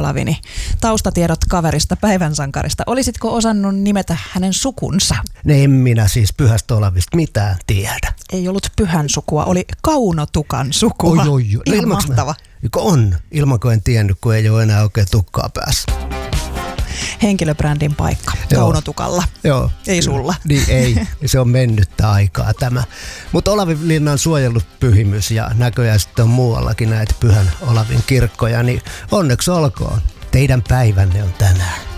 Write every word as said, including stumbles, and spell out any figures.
Olavini. Taustatiedot kaverista, päivän sankarista. Olisitko osannut nimetä hänen sukunsa? En minä siis Pyhästä Olavista mitään tiedä. Ei ollut Pyhän sukua, oli Kaunotukan sukua. Oi, oi, oi. Ihan mahtava. On, ilmanko en tiennyt, kun ei ole enää oikein tukkaa päässä. Henkilöbrändin paikka Joo. Kaunotukalla. Joo. Ei sulla. Niin ei, se on mennyttä aikaa tämä. Mutta Olavinlinnan suojellut pyhimys ja näköjään sitten on muuallakin näitä Pyhän Olavin kirkkoja, niin onneksi olkoon. Teidän päivänne on tänään.